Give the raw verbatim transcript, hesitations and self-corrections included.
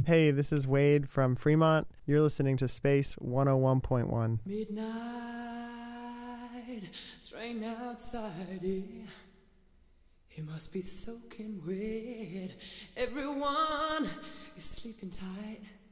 Hey, this is Wade from Fremont. You're listening to Space one oh one point one. Midnight, it's raining outside, yeah. It must be soaking wet. Everyone is sleeping tight.